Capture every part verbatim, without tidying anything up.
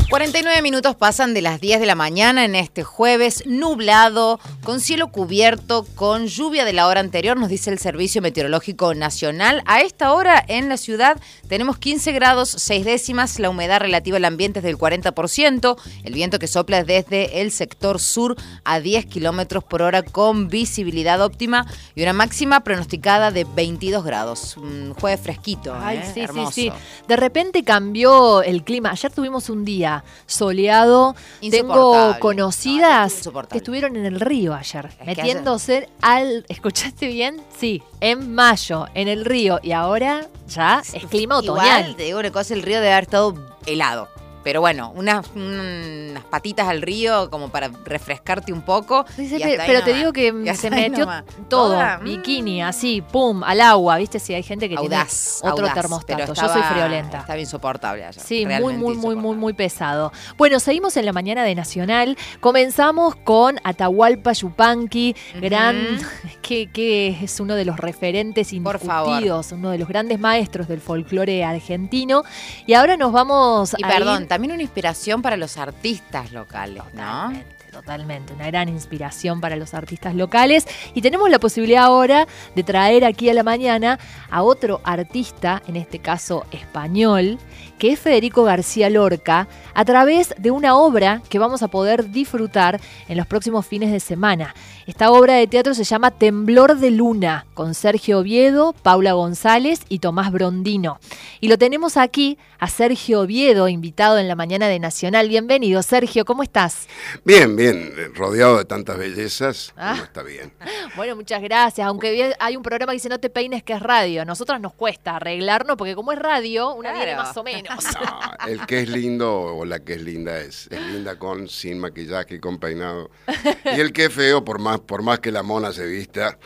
cuarenta y nueve minutos pasan de las diez de la mañana en este jueves, nublado, con cielo cubierto, con lluvia de la hora anterior, nos dice el Servicio Meteorológico Nacional. A esta hora en la ciudad tenemos quince grados, seis décimas, la humedad relativa al ambiente es del cuarenta por ciento, el viento que sopla desde el sector sur a diez kilómetros por hora con visibilidad óptima y una máxima pronosticada de veintidós grados. Un jueves fresquito, ¿eh? Ay, sí, Hermoso. sí, sí. De repente cambió el clima. Ayer tuvimos un día soleado. Tengo conocidas no, que estuvieron en el río ayer, es metiéndose ayer... al... ¿Escuchaste bien? Sí, en mayo, en el río. Y ahora ya es clima otoñal. Igual, te digo una cosa, el río debe haber estado helado. Pero bueno, unas, unas patitas al río como para refrescarte un poco. Sí, sí, pero pero te digo que se metió todo, Toda. bikini, así, pum, al agua. ¿Viste? Si hay gente que audaz, tiene otro audaz, termostato. Estaba, Yo soy friolenta. Estaba insoportable allá. Sí, muy, muy, muy, muy, muy pesado. Bueno, seguimos en la mañana de Nacional. Comenzamos con Atahualpa Yupanqui, uh-huh. gran, que, que es uno de los referentes indiscutidos, uno de los grandes maestros del folclore argentino. Y ahora nos vamos y a perdón, ir... también una inspiración para los artistas locales, ¿no? Totalmente, totalmente, una gran inspiración para los artistas locales. Y tenemos la posibilidad ahora de traer aquí a la mañana a otro artista, en este caso español, que es Federico García Lorca, a través de una obra que vamos a poder disfrutar en los próximos fines de semana. Esta obra de teatro se llama Temblor de Luna, con Sergio Oviedo, Paula González y Tomás Brondino. Y lo tenemos aquí a Sergio Oviedo, invitado en la mañana de Nacional. Bienvenido, Sergio, ¿cómo estás? Bien, bien, rodeado de tantas bellezas, ah. no está bien. Bueno, muchas gracias, aunque hay un programa que dice no te peines que es radio. A nosotros nos cuesta arreglarnos porque como es radio, una claro. viene más o menos. No, el que es lindo o la que es linda es, es linda con, sin maquillaje y con peinado. Y el que es feo, por más, por más que la mona se vista...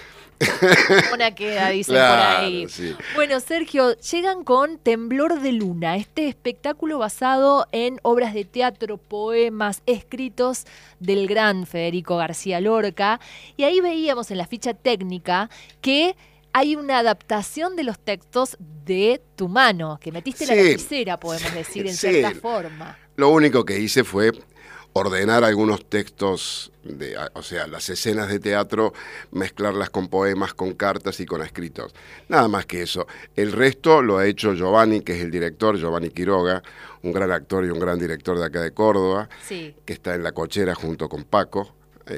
Mona queda, dicen claro, por ahí. Sí. Bueno, Sergio, llegan con Temblor de Luna, este espectáculo basado en obras de teatro, poemas, escritos del gran Federico García Lorca. Y ahí veíamos en la ficha técnica que... hay una adaptación de los textos de tu mano, que metiste sí, la lapicera, podemos decir, en sí. cierta forma. Lo único que hice fue ordenar algunos textos, de, o sea, las escenas de teatro, mezclarlas con poemas, con cartas y con escritos. Nada más que eso. El resto lo ha hecho Giovanni, que es el director, Giovanni Quiroga, un gran actor y un gran director de acá de Córdoba, sí. que está en La Cochera junto con Paco.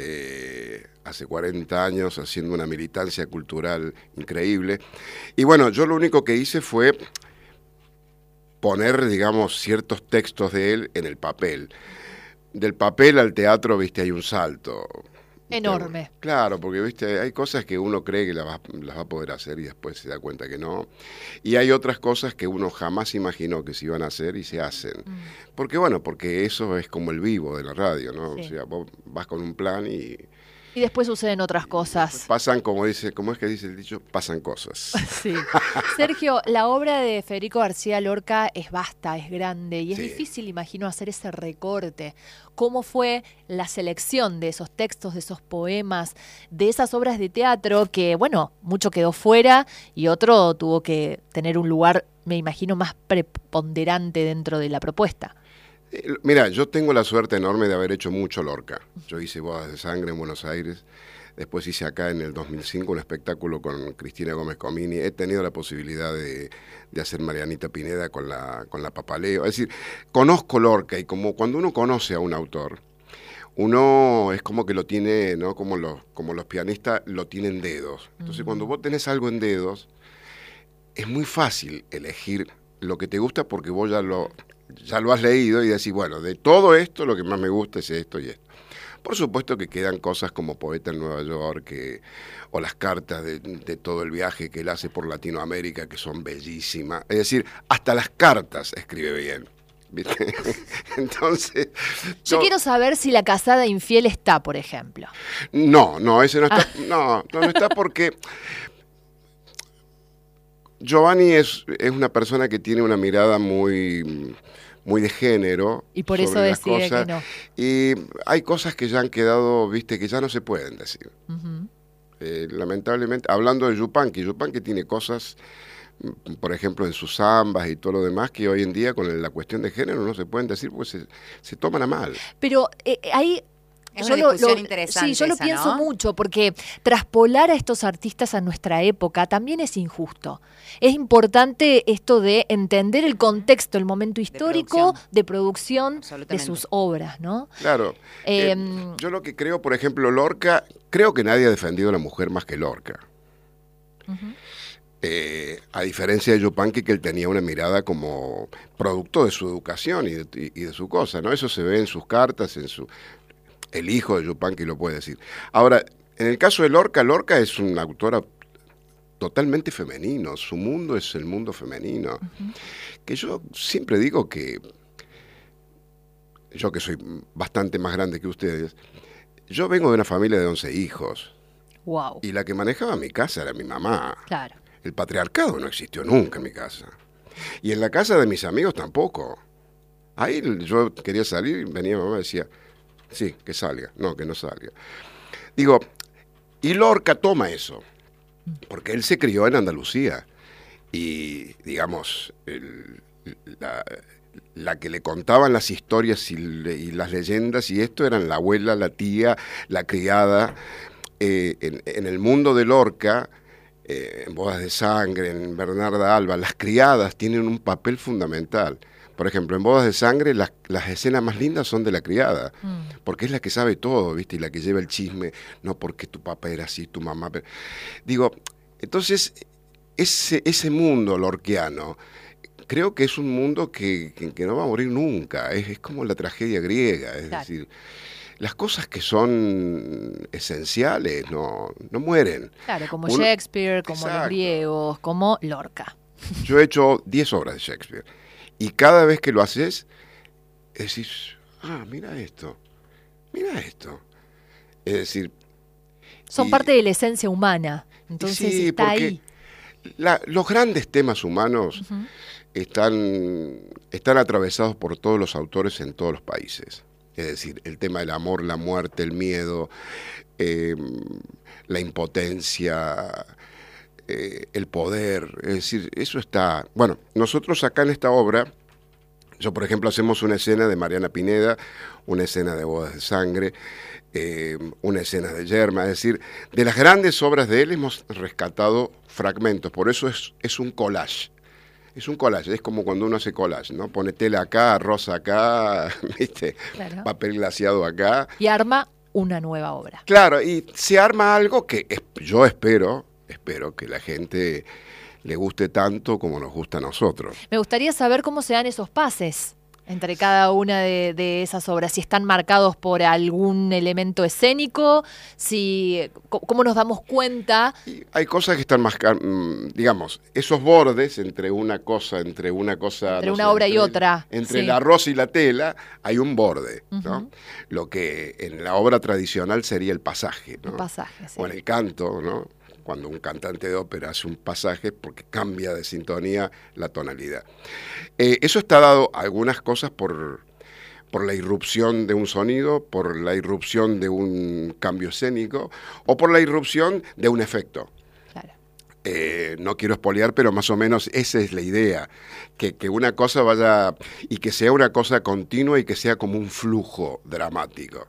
Eh, hace cuarenta años haciendo una militancia cultural increíble. Y bueno, yo lo único que hice fue poner, digamos, ciertos textos de él en el papel. Del papel al teatro, viste, hay un salto. Enorme. Pero, claro, porque, viste, hay cosas que uno cree que las va, las va a poder hacer y después se da cuenta que no. Y hay otras cosas que uno jamás imaginó que se iban a hacer y se hacen. Mm. Porque, bueno, porque eso es como el vivo de la radio, ¿no? Sí. O sea, vos vas con un plan y... Y después suceden otras cosas. Pasan, como dice, ¿cómo es que dice el dicho? Pasan cosas. Sí. Sergio, la obra de Federico García Lorca es vasta, es grande y es sí. difícil, imagino, hacer ese recorte. ¿Cómo fue la selección de esos textos, de esos poemas, de esas obras de teatro que, bueno, mucho quedó fuera y otro tuvo que tener un lugar, me imagino, más preponderante dentro de la propuesta? Mira, yo tengo la suerte enorme de haber hecho mucho Lorca. Yo hice Bodas de Sangre en Buenos Aires, después hice acá en el dos mil cinco un espectáculo con Cristina Gómez Comini. He tenido la posibilidad de, de hacer Marianita Pineda con la, con la Papaleo. Es decir, conozco Lorca y como cuando uno conoce a un autor, uno es como que lo tiene, ¿no? Como los, como los pianistas lo tienen dedos. Entonces, uh-huh. cuando vos tenés algo en dedos, es muy fácil elegir lo que te gusta porque vos ya lo... ya lo has leído y decís, bueno, de todo esto lo que más me gusta es esto y esto. Por supuesto que quedan cosas como Poeta en Nueva York, que, o las cartas de, de todo el viaje que él hace por Latinoamérica, que son bellísimas. Es decir, hasta las cartas escribe bien. ¿Viste? Entonces... Yo no, quiero saber si La Casada Infiel está, por ejemplo. No, no, ese no está. Ah. No, no, no está porque... Giovanni es, es una persona que tiene una mirada muy, muy de género. Y por eso decide que no. Y hay cosas que ya han quedado, viste, que ya no se pueden decir. Uh-huh. eh, lamentablemente, hablando de Yupanqui, Yupanqui tiene cosas por ejemplo, en sus zambas y todo lo demás, que hoy en día con la cuestión de género no se pueden decir porque se, se toman a mal. Pero eh, ahí... Es yo una lo, discusión lo, interesante sí, yo lo esa, pienso ¿no? mucho porque traspolar a estos artistas a nuestra época también es injusto. Es importante esto de entender el contexto, el momento histórico de producción de, de sus obras, ¿no? Claro. Eh, eh, yo lo que creo, por ejemplo, Lorca, creo que nadie ha defendido a la mujer más que Lorca. Uh-huh. Eh, a diferencia de Yupanqui, que él tenía una mirada como producto de su educación y de, y, y de su cosa, ¿no? Eso se ve en sus cartas, en su... El hijo de Yupanqui lo puede decir. Ahora, en el caso de Lorca, Lorca es una autora totalmente femenino, su mundo es el mundo femenino. Uh-huh. Que yo siempre digo que, yo que soy bastante más grande que ustedes, yo vengo de una familia de once hijos. Wow. Y la que manejaba mi casa era mi mamá. Claro. El patriarcado no existió nunca en mi casa. Y en la casa de mis amigos tampoco. Ahí yo quería salir y venía mi mamá y decía... Sí, que salga, no, que no salga. Digo, y Lorca toma eso, porque él se crió en Andalucía y, digamos, el, la, la que le contaban las historias y, y las leyendas y esto eran la abuela, la tía, la criada. Eh, en, en el mundo de Lorca, eh, en Bodas de Sangre, en Bernarda Alba, las criadas tienen un papel fundamental. Por ejemplo, en Bodas de Sangre las, las escenas más lindas son de la criada, mm. porque es la que sabe todo, ¿viste? Y la que lleva el chisme, no porque tu papá era así, tu mamá... Pero... Digo, entonces, ese, ese mundo lorquiano, creo que es un mundo que, que, que no va a morir nunca, es, es como la tragedia griega, es claro. decir... Las cosas que son esenciales no, no mueren. Claro, como un... Shakespeare, como Exacto. los griegos, como Lorca. Yo he hecho diez obras de Shakespeare. Y cada vez que lo haces, decís, ah, mira esto, mira esto. Es decir... Son y, parte de la esencia humana, entonces sí, está ahí. La, los grandes temas humanos uh-huh. están, están atravesados por todos los autores en todos los países. Es decir, el tema del amor, la muerte, el miedo, eh, la impotencia... Eh, el poder, es decir, eso está... Bueno, nosotros acá en esta obra, yo por ejemplo hacemos una escena de Mariana Pineda, una escena de Bodas de Sangre, eh, una escena de Yerma, es decir, de las grandes obras de él hemos rescatado fragmentos, por eso es, es un collage. Es un collage, es como cuando uno hace collage, ¿no? Pone tela acá, rosa acá, ¿viste? Claro. Papel glaseado acá. Y arma una nueva obra. Claro, y se arma algo que es, yo espero... Espero que la gente le guste tanto como nos gusta a nosotros. Me gustaría saber cómo se dan esos pases entre cada una de, de esas obras, si están marcados por algún elemento escénico, si cómo nos damos cuenta. Y hay cosas que están más, digamos, esos bordes entre una cosa, entre una cosa... Entre no una sé, obra entre, y otra. Entre sí. el arroz y la tela hay un borde, uh-huh. ¿no? Lo que en la obra tradicional sería el pasaje, ¿no? El pasaje, sí. O en el canto, ¿no? Cuando un cantante de ópera hace un pasaje porque cambia de sintonía la tonalidad. Eh, eso está dado a algunas cosas por, por la irrupción de un sonido, por la irrupción de un cambio escénico o por la irrupción de un efecto. Claro. Eh, no quiero espolear, pero más o menos esa es la idea, que, que una cosa vaya y que sea una cosa continua y que sea como un flujo dramático.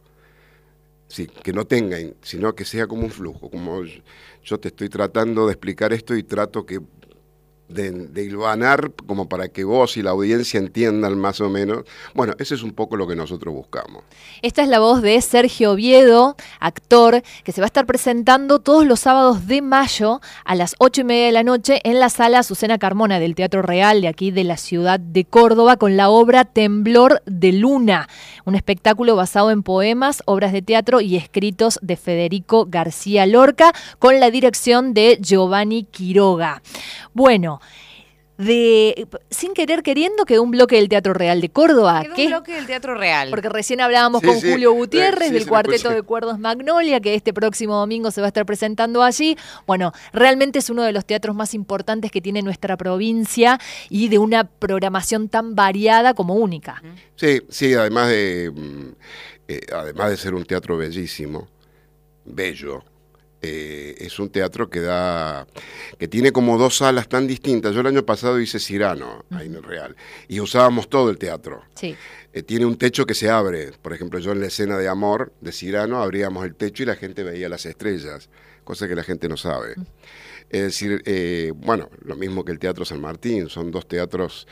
Sí, que no tenga, sino que sea como un flujo, como yo te estoy tratando de explicar esto y trato que de, de hilvanar como para que vos y la audiencia entiendan más o menos. Bueno, ese es un poco lo que nosotros buscamos. Esta es la voz de Sergio Oviedo, actor, que se va a estar presentando todos los sábados de mayo a las ocho y media de la noche en la sala Azucena Carmona del Teatro Real de aquí de la ciudad de Córdoba con la obra Temblor de Luna, un espectáculo basado en poemas, obras de teatro y escritos de Federico García Lorca con la dirección de Giovanni Quiroga. Bueno, de sin querer queriendo quedó un bloque del Teatro Real de Córdoba. Quedó ¿Qué? un bloque del Teatro Real. Porque recién hablábamos sí, con sí, Julio Gutiérrez sí, del sí, Cuarteto de Cuerdos Magnolia, que este próximo domingo se va a estar presentando allí. Bueno, realmente es uno de los teatros más importantes que tiene nuestra provincia y de una programación tan variada como única. Sí, sí, además de, eh, además de ser un teatro bellísimo, bello, eh, es un teatro que da, que tiene como dos salas tan distintas. Yo el año pasado hice Cyrano, ahí en el Real, y usábamos todo el teatro. Sí. Eh, tiene un techo que se abre. Por ejemplo, yo en la escena de Amor de Cyrano abríamos el techo y la gente veía las estrellas, cosa que la gente no sabe. Mm. Es decir, eh, bueno, lo mismo que el Teatro San Martín, son dos teatros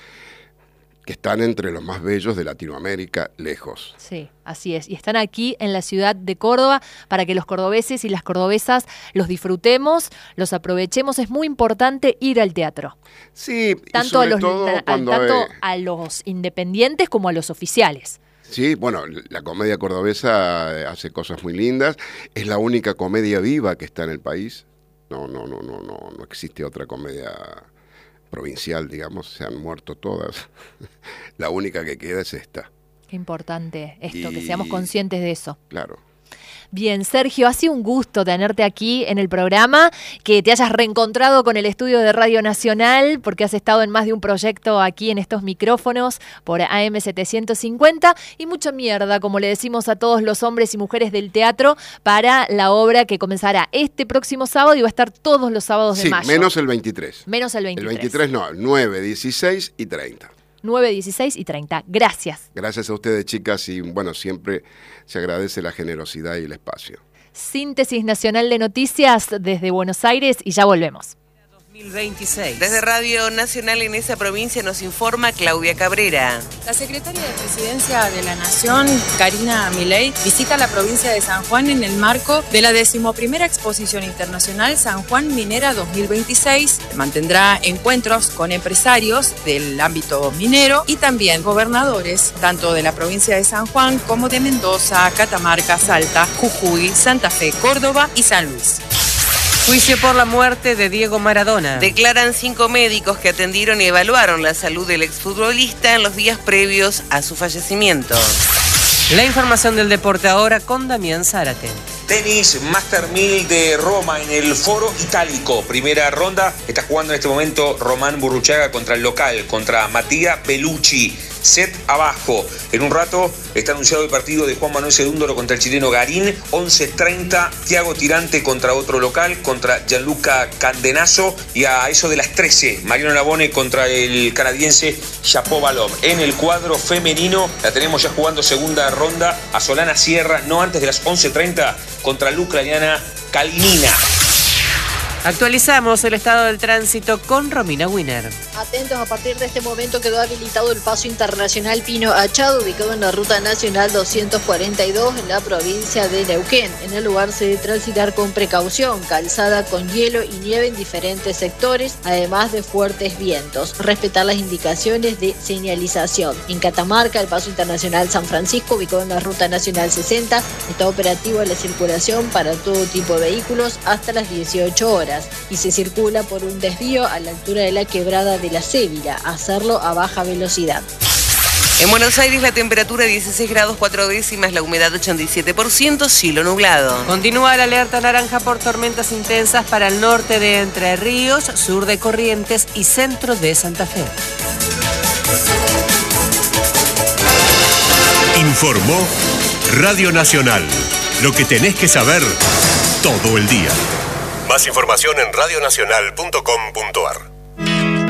que están entre los más bellos de Latinoamérica, lejos. Sí, así es. Y están aquí en la ciudad de Córdoba para que los cordobeses y las cordobesas los disfrutemos, los aprovechemos. Es muy importante ir al teatro. Sí, tanto, y sobre a, los, todo a, cuando tanto hay... a los independientes como a los oficiales. Sí, bueno, la comedia cordobesa hace cosas muy lindas. Es la única comedia viva que está en el país. No, no, no, no, no, no existe otra comedia provincial, digamos, se han muerto todas. La única que queda es esta. Qué importante esto, y... que seamos conscientes de eso. Claro. Bien, Sergio, ha sido un gusto tenerte aquí en el programa, que te hayas reencontrado con el estudio de Radio Nacional, porque has estado en más de un proyecto aquí en estos micrófonos por A M setecientos cincuenta, y mucha mierda, como le decimos a todos los hombres y mujeres del teatro, para la obra que comenzará este próximo sábado y va a estar todos los sábados sí, de mayo. menos el veintitrés. Menos el veintitrés. El veintitrés no, nueve, dieciséis y treinta. nueve, dieciséis y treinta. Gracias. Gracias a ustedes, chicas, y bueno, siempre se agradece la generosidad y el espacio. Síntesis Nacional de Noticias desde Buenos Aires y ya volvemos. dos mil veintiséis. Desde Radio Nacional en esa provincia nos informa Claudia Cabrera. La secretaria de Presidencia de la Nación, Karina Milei, visita la provincia de San Juan en el marco de la decimoprimera Exposición Internacional San Juan Minera dos mil veintiséis. Mantendrá encuentros con empresarios del ámbito minero y también gobernadores, tanto de la provincia de San Juan como de Mendoza, Catamarca, Salta, Jujuy, Santa Fe, Córdoba y San Luis. Juicio por la muerte de Diego Maradona. Declaran cinco médicos que atendieron y evaluaron la salud del exfutbolista en los días previos a su fallecimiento. La información del deporte ahora con Damián Zárate. Tenis Master mil de Roma en el Foro Itálico. Primera ronda. Está jugando en este momento Román Burruchaga contra el local, contra Mattia Bellucci. Set abajo. En un rato está anunciado el partido de Juan Manuel Cedúndolo contra el chileno Garín. once treinta, Thiago Tirante contra otro local, contra Gianluca Candenazo. Y a eso de las trece, Mariano Labone contra el canadiense Shapovalov. En el cuadro femenino la tenemos ya jugando segunda ronda a Solana Sierra, no antes de las once treinta, contra la ucraniana Kalinina. Actualizamos el estado del tránsito con Romina Winner. Atentos, a partir de este momento quedó habilitado el paso internacional Pino Achado, ubicado en la ruta nacional doscientos cuarenta y dos en la provincia de Neuquén. En el lugar se debe transitar con precaución, calzada con hielo y nieve en diferentes sectores, además de fuertes vientos. Respetar las indicaciones de señalización. En Catamarca, el paso internacional San Francisco, ubicado en la ruta nacional sesenta, está operativo la circulación para todo tipo de vehículos hasta las dieciocho horas. Y se circula por un desvío a la altura de la quebrada de la Cébila, hacerlo a baja velocidad. En Buenos Aires la temperatura dieciséis grados cuatro décimas, la humedad ochenta y siete por ciento, cielo nublado. Continúa la alerta naranja por tormentas intensas para el norte de Entre Ríos, sur de Corrientes y centro de Santa Fe. Informó Radio Nacional. Lo que tenés que saber todo el día. Más información en radionacional punto com punto ar.